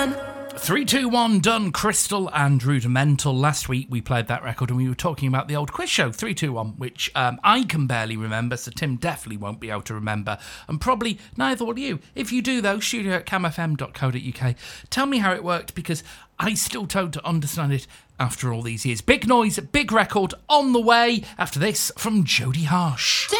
321 done, Crystal and Rudimental. Last week we played that record and we were talking about the old quiz show 321, which I can barely remember, so Tim definitely won't be able to remember, and probably neither will you. If you do though, studio@camfm.co.uk. Tell me how it worked, because I still don't understand it after all these years. Big noise, big record on the way after this from Jodie Harsh.